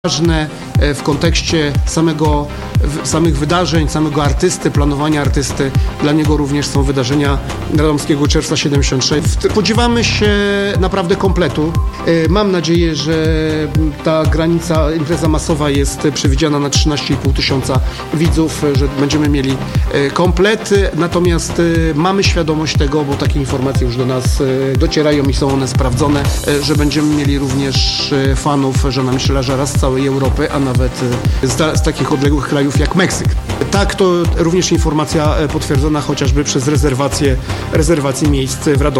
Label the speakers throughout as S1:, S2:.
S1: ważne w kontekście samych wydarzeń, samego artysty, planowania artysty. Dla niego również są wydarzenia Radomskiego Czerwca 76. Spodziewamy się naprawdę kompletu. Mam nadzieję, że ta impreza masowa jest przewidziana na 13,5 tysiąca widzów, że będziemy mieli komplet. Natomiast mamy świadomość tego, bo takie informacje już do nas docierają i są one sprawdzone, że będziemy mieli również fanów Jeana Michela Jarre'a z całej Europy, a nawet z takich odległych krajów jak Meksyk. Tak, to również informacja potwierdzona chociażby przez rezerwacje miejsc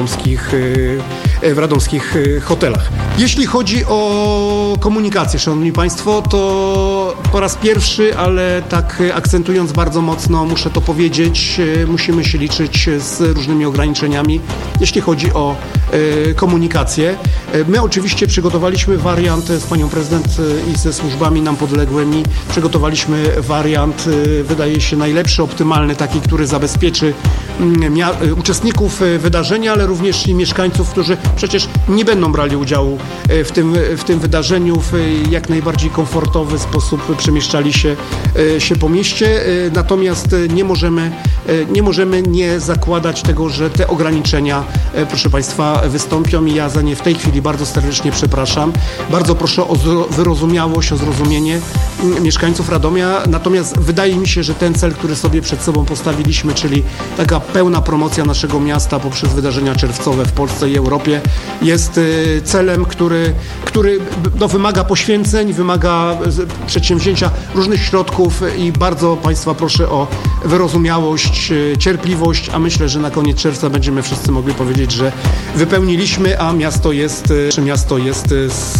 S1: w radomskich hotelach. Jeśli chodzi o komunikację, szanowni państwo, to po raz pierwszy, ale tak akcentując bardzo mocno, muszę to powiedzieć, musimy się liczyć z różnymi ograniczeniami, jeśli chodzi o komunikację. My oczywiście przygotowaliśmy wariant z panią prezydent i ze służbami nam podległymi. Przygotowaliśmy wariant, wydaje się, najlepszy, optymalny, taki, który zabezpieczy uczestników wydarzenia, ale również i mieszkańców, którzy przecież nie będą brali udziału w tym wydarzeniu, w jak najbardziej komfortowy sposób przemieszczali się po mieście. Natomiast nie możemy nie zakładać tego, że te ograniczenia, proszę państwa, wystąpią i ja za nie w tej chwili bardzo serdecznie przepraszam. Bardzo proszę o wyrozumiałość, o zrozumienie mieszkańców Radomia. Natomiast wydaje mi się, że ten cel, który sobie przed sobą postawiliśmy, czyli taka pełna promocja naszego miasta poprzez wydarzenia czerwcowe w Polsce i Europie, jest celem, który wymaga poświęceń, wymaga przedsięwzięcia różnych środków i bardzo państwa proszę o wyrozumiałość, cierpliwość, a myślę, że na koniec czerwca będziemy wszyscy mogli powiedzieć, że wypełniliśmy, a miasto jest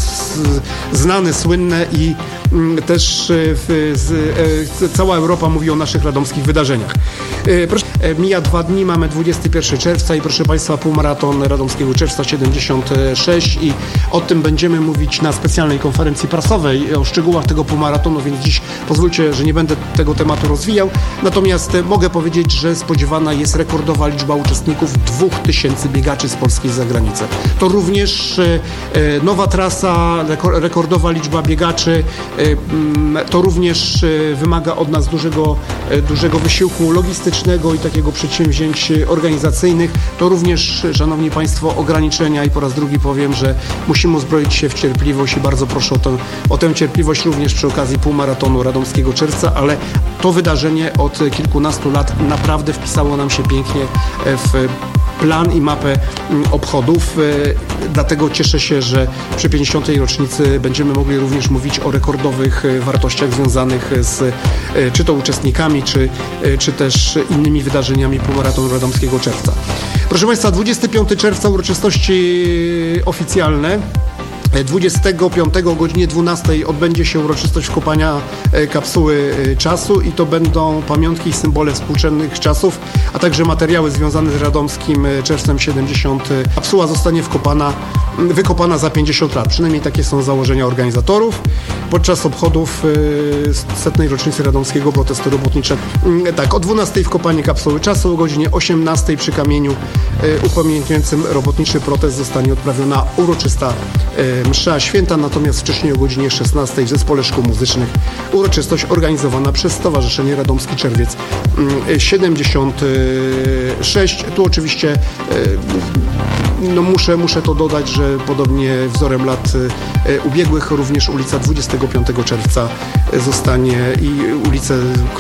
S1: znane, słynne i też cała Europa mówi o naszych radomskich wydarzeniach. Mija 2 dni, mamy 21 czerwca i proszę państwa, półmaraton Radomskiego Czerwca 76 i o tym będziemy mówić na specjalnej konferencji prasowej, o szczegółach tego półmaratonu, więc dziś pozwólcie, że nie będę tego tematu rozwijał. Natomiast mogę powiedzieć, że spodziewana jest rekordowa liczba uczestników, 2000 biegaczy z Polski i z zagranicy. To również nowa trasa, rekordowa liczba biegaczy, to również wymaga od nas dużego wysiłku logistycznego i takiego przedsięwzięć organizacyjnych. To również, szanowni państwo, ograniczenia i po raz drugi powiem, że musimy uzbroić się w cierpliwość i bardzo proszę o tę cierpliwość również przy okazji półmaratonu Radomskiego Czerwca, ale to wydarzenie od kilkunastu lat naprawdę wpisało nam się pięknie w plan i mapę obchodów. Dlatego cieszę się, że przy 50. rocznicy będziemy mogli również mówić o rekordowych wartościach związanych z czy to uczestnikami, czy też innymi wydarzeniami półmaratonu Radomskiego Czerwca. Proszę państwa, 25 czerwca uroczystości oficjalne. 25 o godzinie 12 odbędzie się uroczystość wkopania kapsuły czasu i to będą pamiątki i symbole współczesnych czasów, a także materiały związane z Radomskim Czerwcem 70. Kapsuła zostanie wykopana za 50 lat. Przynajmniej takie są założenia organizatorów. Podczas obchodów 100. rocznicy Radomskiego protestu robotniczego. Tak, o 12 wkopanie kapsuły czasu, o godzinie 18 przy kamieniu upamiętniającym robotniczy protest zostanie odprawiona uroczysta msza święta, natomiast wcześniej o godzinie 16 w Zespole Szkół Muzycznych uroczystość organizowana przez Stowarzyszenie Radomski Czerwiec 76. Tu oczywiście muszę to dodać, że podobnie wzorem lat ubiegłych również ulica 25 czerwca zostanie i ulice,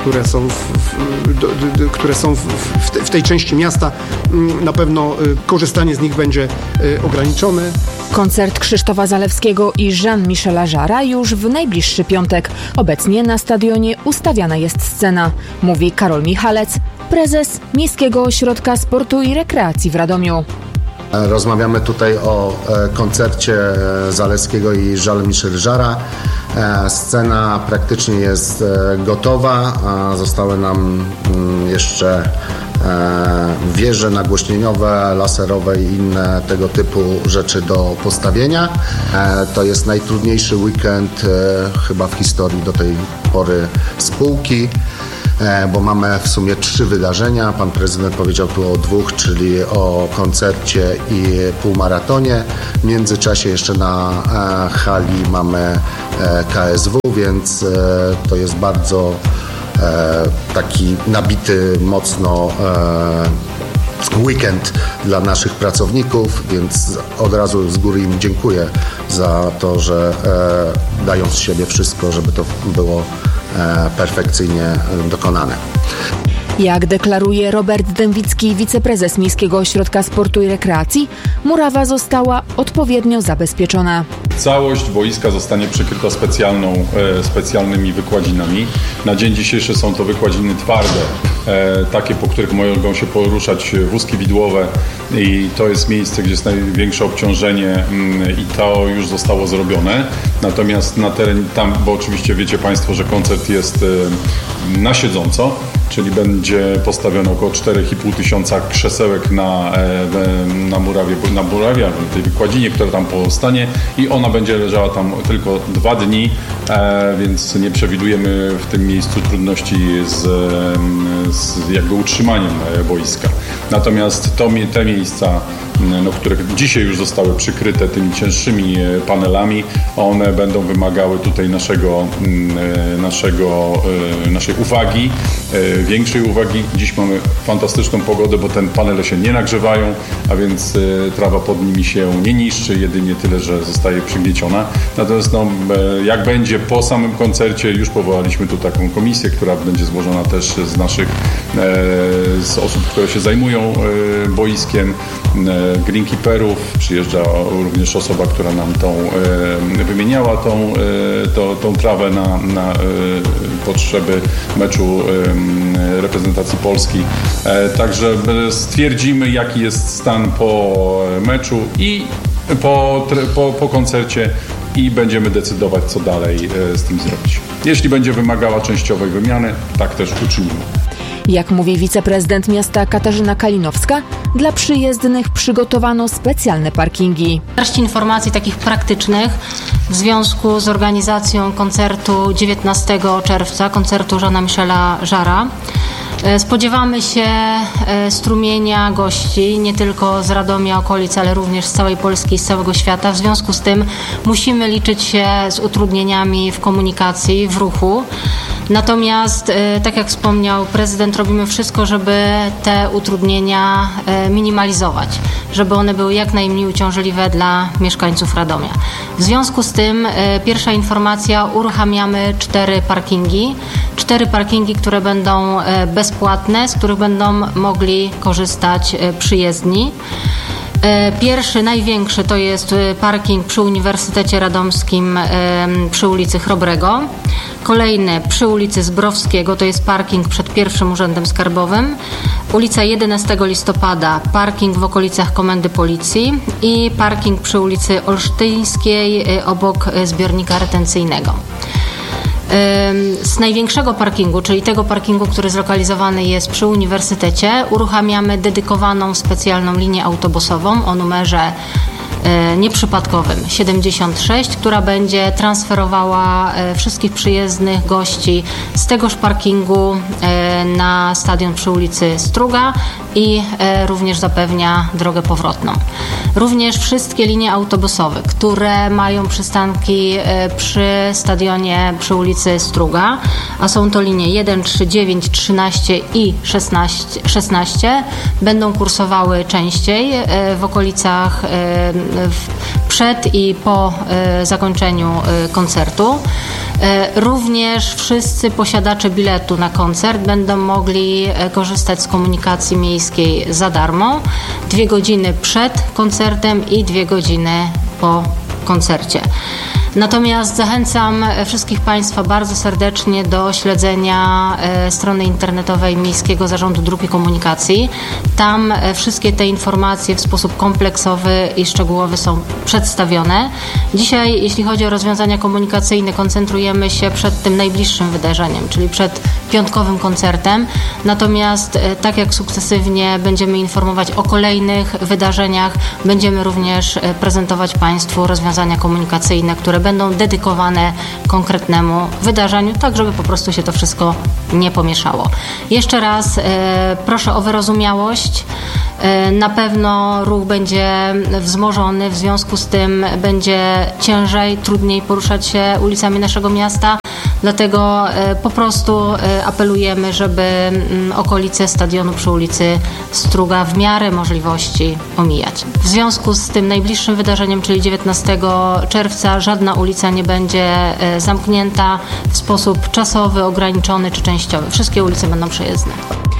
S1: które są w tej części miasta, na pewno korzystanie z nich będzie ograniczone.
S2: Koncert Krzysztofa Zalewskiego i Jeana Michela Jarre'a już w najbliższy piątek. Obecnie na stadionie ustawiana jest scena, mówi Karol Michalec, prezes Miejskiego Ośrodka Sportu i Rekreacji w Radomiu.
S3: Rozmawiamy tutaj o koncercie Zalewskiego i Jeana Michela Jarre'a. Scena praktycznie jest gotowa. Zostały nam jeszcze wieże nagłośnieniowe, laserowe i inne tego typu rzeczy do postawienia. To jest najtrudniejszy weekend chyba w historii do tej pory spółki. bo mamy w sumie 3 wydarzenia. Pan prezydent powiedział tu o 2, czyli o koncercie i półmaratonie. W międzyczasie jeszcze na hali mamy KSW, więc to jest bardzo taki nabity mocno weekend dla naszych pracowników, więc od razu z góry im dziękuję za to, że dają z siebie wszystko, żeby to było perfekcyjnie dokonane.
S2: Jak deklaruje Robert Dębicki, wiceprezes Miejskiego Ośrodka Sportu i Rekreacji, murawa została odpowiednio zabezpieczona.
S4: Całość boiska zostanie przykryta specjalnymi wykładzinami. Na dzień dzisiejszy są to wykładziny twarde, takie, po których mogą się poruszać wózki widłowe i to jest miejsce, gdzie jest największe obciążenie i to już zostało zrobione. Natomiast na terenie tam, bo oczywiście wiecie Państwo, że koncert jest na siedząco, czyli będzie postawione około 4,5 tysiąca krzesełek na murawie, tej wykładzinie, która tam powstanie i ona będzie leżała tam tylko 2 dni, więc nie przewidujemy w tym miejscu trudności z jakby utrzymaniem boiska. Natomiast te miejsca, które dzisiaj już zostały przykryte tymi cięższymi panelami, one będą wymagały tutaj naszej uwagi, większej uwagi. Dziś mamy fantastyczną pogodę, bo te panele się nie nagrzewają, a więc trawa pod nimi się nie niszczy, jedynie tyle, że zostaje przygnieciona. Natomiast jak będzie po samym koncercie, już powołaliśmy tu taką komisję, która będzie złożona też z osób, które się zajmują boiskiem, greenkeeperów. Przyjeżdża również osoba, która nam wymieniała tą trawę na potrzeby meczu reprezentacji Polski. Także stwierdzimy, jaki jest stan po meczu i po koncercie i będziemy decydować, co dalej z tym zrobić. Jeśli będzie wymagała częściowej wymiany, tak też uczynimy.
S2: Jak mówi wiceprezydent miasta Katarzyna Kalinowska, dla przyjezdnych przygotowano specjalne parkingi.
S5: Garść informacji takich praktycznych w związku z organizacją koncertu 19 czerwca, koncertu Jeana Michela Jarra. Spodziewamy się strumienia gości, nie tylko z Radomia, okolic, ale również z całej Polski i z całego świata. W związku z tym musimy liczyć się z utrudnieniami w komunikacji, w ruchu. Natomiast, tak jak wspomniał prezydent, robimy wszystko, żeby te utrudnienia minimalizować, żeby one były jak najmniej uciążliwe dla mieszkańców Radomia. W związku z tym, pierwsza informacja, uruchamiamy 4 parkingi, które będą bezpłatne, z których będą mogli korzystać przyjezdni. Pierwszy, największy to jest parking przy Uniwersytecie Radomskim przy ulicy Chrobrego. Kolejny przy ulicy Zbrowskiego, to jest parking przed pierwszym Urzędem Skarbowym. Ulica 11 listopada, parking w okolicach Komendy Policji i parking przy ulicy Olsztyńskiej obok zbiornika retencyjnego. Z największego parkingu, czyli tego parkingu, który zlokalizowany jest przy Uniwersytecie, uruchamiamy dedykowaną specjalną linię autobusową o numerze nieprzypadkowym 76, która będzie transferowała wszystkich przyjezdnych gości z tegoż parkingu na stadion przy ulicy Struga i również zapewnia drogę powrotną. Również wszystkie linie autobusowe, które mają przystanki przy stadionie przy ulicy Struga, a są to linie 1, 3, 9, 13 i 16, będą kursowały częściej w okolicach przed i po zakończeniu koncertu. Również wszyscy posiadacze biletu na koncert będą mogli korzystać z komunikacji miejskiej za darmo 2 godziny przed koncertem i 2 godziny po koncercie. Natomiast zachęcam wszystkich Państwa bardzo serdecznie do śledzenia strony internetowej Miejskiego Zarządu Dróg i Komunikacji. Tam wszystkie te informacje w sposób kompleksowy i szczegółowy są przedstawione. Dzisiaj, jeśli chodzi o rozwiązania komunikacyjne, koncentrujemy się przed tym najbliższym wydarzeniem, czyli przed piątkowym koncertem. Natomiast tak jak sukcesywnie będziemy informować o kolejnych wydarzeniach, będziemy również prezentować Państwu rozwiązania komunikacyjne, które będą dedykowane konkretnemu wydarzeniu, tak żeby po prostu się to wszystko nie pomieszało. Jeszcze raz proszę o wyrozumiałość. Na pewno ruch będzie wzmożony, w związku z tym będzie ciężej, trudniej poruszać się ulicami naszego miasta. Dlatego po prostu apelujemy, żeby okolice stadionu przy ulicy Struga w miarę możliwości omijać. W związku z tym najbliższym wydarzeniem, czyli 19 czerwca, żadna ulica nie będzie zamknięta w sposób czasowy, ograniczony czy częściowy. Wszystkie ulice będą przejezdne.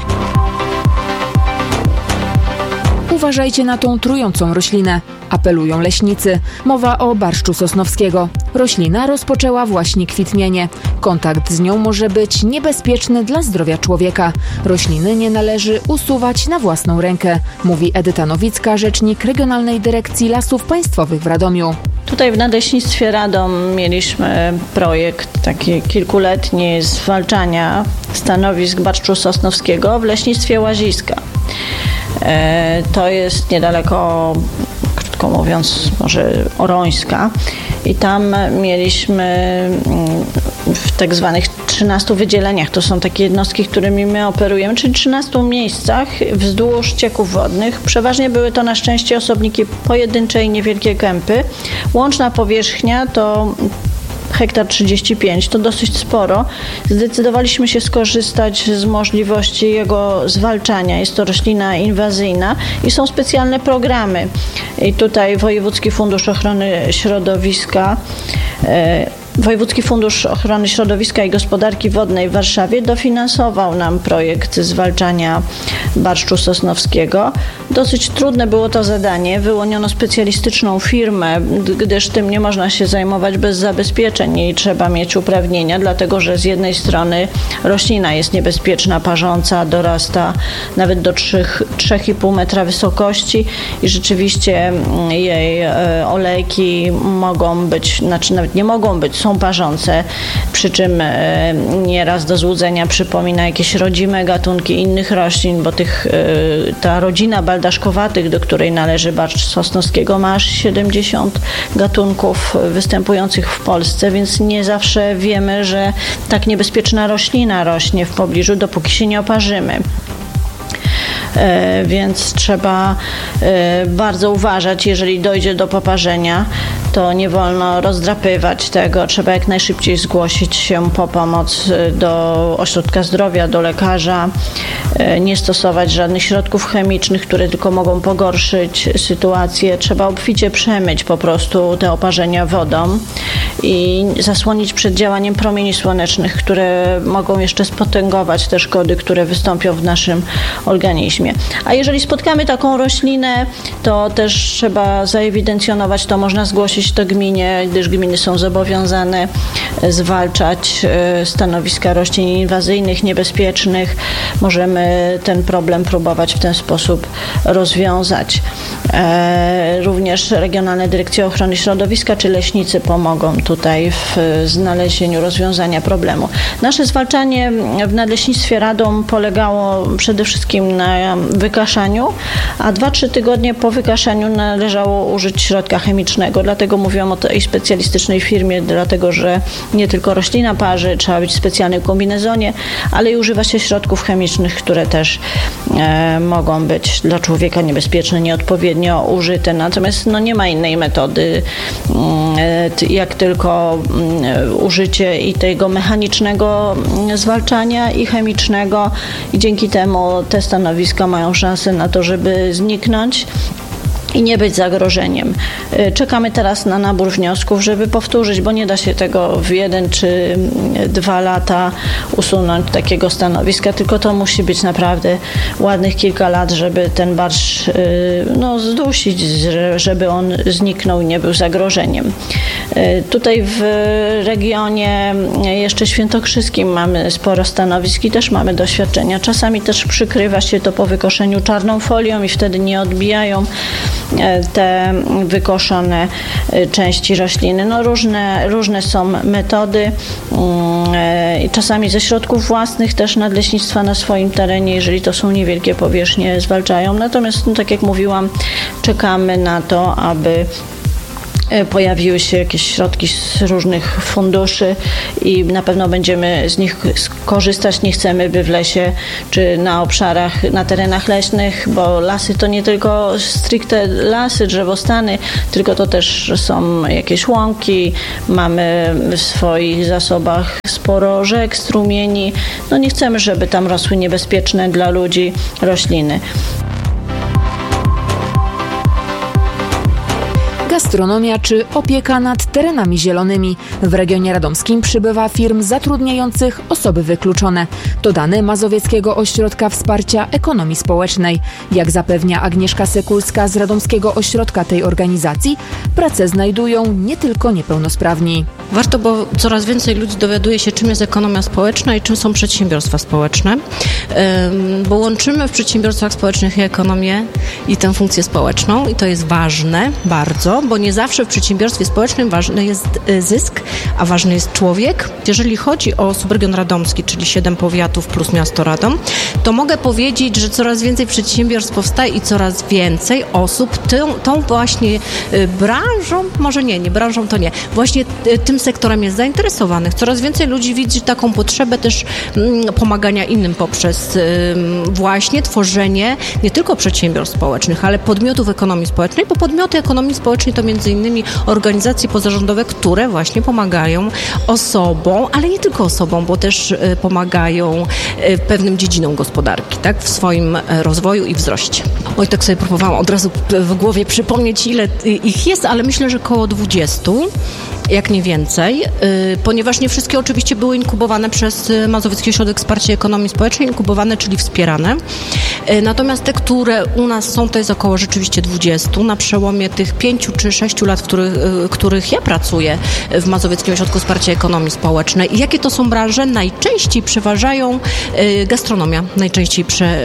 S2: Uważajcie na tą trującą roślinę, apelują leśnicy. Mowa o barszczu sosnowskiego. Roślina rozpoczęła właśnie kwitnienie. Kontakt z nią może być niebezpieczny dla zdrowia człowieka. Rośliny nie należy usuwać na własną rękę, mówi Edyta Nowicka, rzecznik Regionalnej Dyrekcji Lasów Państwowych w Radomiu.
S6: Tutaj w Nadleśnictwie Radom mieliśmy projekt taki kilkuletni zwalczania stanowisk barszczu sosnowskiego w leśnictwie Łaziska. To jest niedaleko, krótko mówiąc, może Orońska i tam mieliśmy w tak zwanych 13 wydzieleniach, to są takie jednostki, którymi my operujemy, czyli 13 miejscach wzdłuż cieków wodnych. Przeważnie były to na szczęście osobniki pojedyncze i niewielkie kępy. Łączna powierzchnia to hektar 35, to dosyć sporo. Zdecydowaliśmy się skorzystać z możliwości jego zwalczania. Jest to roślina inwazyjna i są specjalne programy. I tutaj Wojewódzki Fundusz Ochrony Środowiska i Gospodarki Wodnej w Warszawie dofinansował nam projekt zwalczania barszczu sosnowskiego. Dosyć trudne było to zadanie. Wyłoniono specjalistyczną firmę, gdyż tym nie można się zajmować bez zabezpieczeń i trzeba mieć uprawnienia, dlatego że z jednej strony roślina jest niebezpieczna, parząca, dorasta nawet do 3,5 metra wysokości i rzeczywiście jej olejki mogą być, znaczy nawet nie mogą być, są parzące, przy czym nieraz do złudzenia przypomina jakieś rodzime gatunki innych roślin, bo ta rodzina baldaszkowatych, do której należy barszcz sosnowskiego, ma aż 70 gatunków występujących w Polsce, więc nie zawsze wiemy, że tak niebezpieczna roślina rośnie w pobliżu, dopóki się nie oparzymy. Więc trzeba bardzo uważać, jeżeli dojdzie do poparzenia, to nie wolno rozdrapywać tego, trzeba jak najszybciej zgłosić się po pomoc do ośrodka zdrowia, do lekarza, nie stosować żadnych środków chemicznych, które tylko mogą pogorszyć sytuację. Trzeba obficie przemyć po prostu te oparzenia wodą i zasłonić przed działaniem promieni słonecznych, które mogą jeszcze spotęgować te szkody, które wystąpią w naszym organizmie. A jeżeli spotkamy taką roślinę, to też trzeba zaewidencjonować, to można zgłosić to gminie, gdyż gminy są zobowiązane zwalczać stanowiska roślin inwazyjnych, niebezpiecznych. Możemy ten problem próbować w ten sposób rozwiązać. Również Regionalne Dyrekcje Ochrony Środowiska czy leśnicy pomogą tutaj w znalezieniu rozwiązania problemu. Nasze zwalczanie w Nadleśnictwie Radom polegało przede wszystkim na wykaszaniu, a 2-3 tygodnie po wykaszaniu należało użyć środka chemicznego. Dlatego mówiłam o tej specjalistycznej firmie, dlatego że nie tylko roślina parzy, trzeba być w specjalnym kombinezonie, ale i używa się środków chemicznych, które też mogą być dla człowieka niebezpieczne, nieodpowiednio użyte. Natomiast nie ma innej metody, jak tylko użycie i tego mechanicznego zwalczania i chemicznego i dzięki temu te stanowiska mają szansę na to, żeby zniknąć i nie być zagrożeniem. Czekamy teraz na nabór wniosków, żeby powtórzyć, bo nie da się tego w 1 czy 2 lata usunąć takiego stanowiska, tylko to musi być naprawdę ładnych kilka lat, żeby ten barszcz zdusić, żeby on zniknął i nie był zagrożeniem. Tutaj w regionie jeszcze świętokrzyskim mamy sporo stanowisk i też mamy doświadczenia. Czasami też przykrywa się to po wykoszeniu czarną folią i wtedy nie odbijają te wykoszone części rośliny. Różne są metody. Czasami ze środków własnych też nadleśnictwa na swoim terenie, jeżeli to są niewielkie powierzchnie, zwalczają. Natomiast, tak jak mówiłam, czekamy na to, aby Pojawiły się jakieś środki z różnych funduszy i na pewno będziemy z nich korzystać. Nie chcemy, by w lesie czy na obszarach, na terenach leśnych, bo lasy to nie tylko stricte lasy, drzewostany, tylko to też są jakieś łąki. Mamy w swoich zasobach sporo rzek, strumieni. No nie chcemy, żeby tam rosły niebezpieczne dla ludzi rośliny.
S2: Gastronomia czy opieka nad terenami zielonymi. W regionie radomskim przybywa firm zatrudniających osoby wykluczone. To dane Mazowieckiego Ośrodka Wsparcia Ekonomii Społecznej. Jak zapewnia Agnieszka Sekulska z Radomskiego Ośrodka tej organizacji, pracę znajdują nie tylko niepełnosprawni.
S7: Warto, bo coraz więcej ludzi dowiaduje się, czym jest ekonomia społeczna i czym są przedsiębiorstwa społeczne, bo łączymy w przedsiębiorstwach społecznych i ekonomię i tę funkcję społeczną i to jest ważne bardzo, bo nie zawsze w przedsiębiorstwie społecznym ważny jest zysk, a ważny jest człowiek. Jeżeli chodzi o subregion radomski, czyli 7 powiatów plus miasto Radom, to mogę powiedzieć, że coraz więcej przedsiębiorstw powstaje i coraz więcej osób tą właśnie branżą, może nie branżą to nie, właśnie tym sektorem jest zainteresowanych. Coraz więcej ludzi widzi taką potrzebę też pomagania innym poprzez właśnie tworzenie nie tylko przedsiębiorstw społecznych, ale podmiotów ekonomii społecznej, bo podmioty ekonomii społecznej to między innymi organizacje pozarządowe, które właśnie pomagają osobom, ale nie tylko osobom, bo też pomagają pewnym dziedzinom gospodarki, tak, w swoim rozwoju i wzroście. Oj, tak sobie próbowałam od razu w głowie przypomnieć, ile ich jest, ale myślę, że około 20. Jak nie więcej, ponieważ nie wszystkie oczywiście były inkubowane przez Mazowiecki Ośrodek Wsparcia Ekonomii Społecznej, inkubowane, czyli wspierane. Natomiast te, które u nas są, to jest około rzeczywiście 20. Na przełomie tych 5 czy 6 lat, w których ja pracuję w Mazowieckim Ośrodku Wsparcia Ekonomii Społecznej. I jakie to są branże? Najczęściej przeważają gastronomia. Najczęściej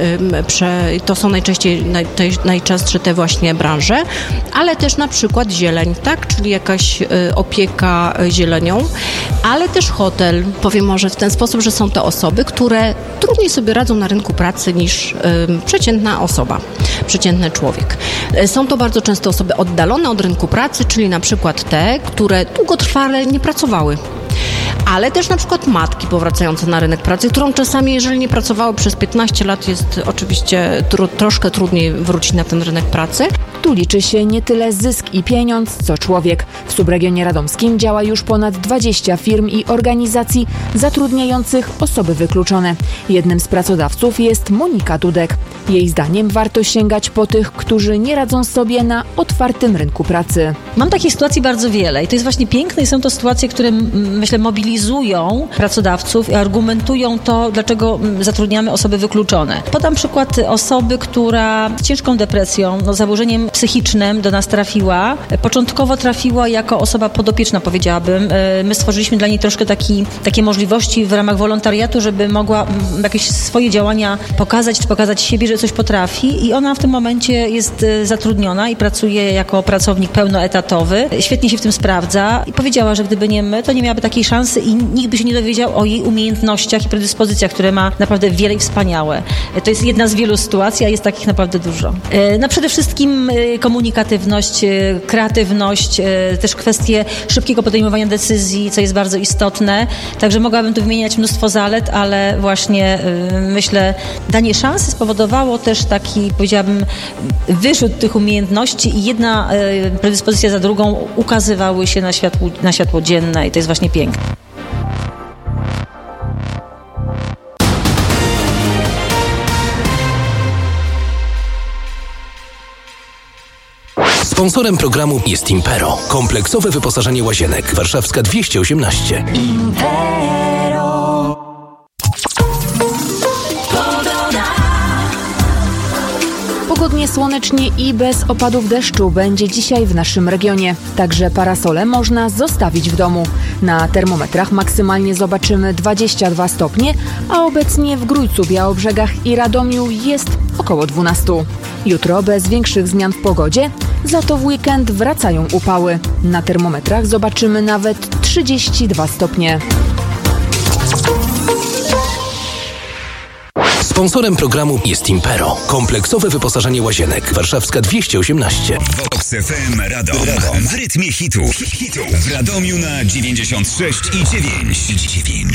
S7: to są najczęstsze te właśnie branże, ale też na przykład zieleń, tak? Czyli jakaś opieka zielenią, ale też hotel. Powiem może w ten sposób, że są to osoby, które trudniej sobie radzą na rynku pracy niż przeciętna osoba, przeciętny człowiek. Są to bardzo często osoby oddalone od rynku pracy, czyli na przykład te, które długotrwale nie pracowały. Ale też na przykład matki powracające na rynek pracy, którą czasami, jeżeli nie pracowały przez 15 lat, jest oczywiście troszkę trudniej wrócić na ten rynek pracy.
S2: Tu liczy się nie tyle zysk i pieniądz, co człowiek. W subregionie radomskim działa już ponad 20 firm i organizacji zatrudniających osoby wykluczone. Jednym z pracodawców jest Monika Dudek. Jej zdaniem warto sięgać po tych, którzy nie radzą sobie na otwartym rynku pracy.
S8: Mam takich sytuacji bardzo wiele i to jest właśnie piękne i są to sytuacje, które myślę mobilizują pracodawców i argumentują to, dlaczego zatrudniamy osoby wykluczone. Podam przykład osoby, która z ciężką depresją, zaburzeniem psychicznym do nas trafiła. Początkowo trafiła jako osoba podopieczna, powiedziałabym. My stworzyliśmy dla niej troszkę takie możliwości w ramach wolontariatu, żeby mogła jakieś swoje działania pokazać siebie, że coś potrafi i ona w tym momencie jest zatrudniona i pracuje jako pracownik pełnoetatowy. Świetnie się w tym sprawdza i powiedziała, że gdyby nie my, to nie miałaby takiej szansy i nikt by się nie dowiedział o jej umiejętnościach i predyspozycjach, które ma naprawdę wiele i wspaniałe. To jest jedna z wielu sytuacji, a jest takich naprawdę dużo. No przede wszystkim komunikatywność, kreatywność, też kwestie szybkiego podejmowania decyzji, co jest bardzo istotne. Także mogłabym tu wymieniać mnóstwo zalet, ale właśnie myślę, danie szansy spowodowało też taki, powiedziałabym, wyrzut tych umiejętności i jedna predyspozycja za drugą ukazywały się na światło dzienne i to jest właśnie piękne.
S9: Sponsorem programu jest Impero. Kompleksowe wyposażenie łazienek. Warszawska 218. Impero.
S2: Pogodnie, słonecznie i bez opadów deszczu będzie dzisiaj w naszym regionie. Także parasole można zostawić w domu. Na termometrach maksymalnie zobaczymy 22 stopnie, a obecnie w Grójcu, Białobrzegach i Radomiu jest około 12. Jutro bez większych zmian w pogodzie, za to w weekend wracają upały. Na termometrach zobaczymy nawet 32 stopnie.
S9: Sponsorem programu jest Impero. Kompleksowe wyposażenie łazienek. Warszawska 218.
S10: Vox FM Radom. W rytmie hitów. W Radomiu na 96,9.